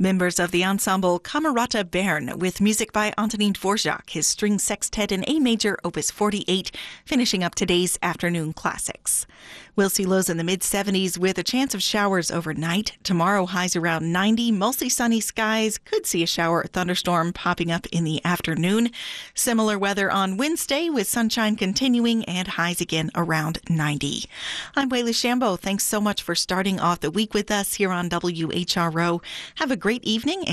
Members of the ensemble Kamerata Bern with music by Antonin Dvorak, his string sextet in A major, opus 48, finishing up today's afternoon classics. We'll see lows in the mid-70s with a chance of showers overnight. Tomorrow, highs around 90, mostly sunny skies. Could see a shower or thunderstorm popping up in the afternoon. Similar weather on Wednesday with sunshine continuing and highs again around 90. I'm Wayla Shambo. Thanks so much for starting off the week with us here on WHRO. Have a great evening.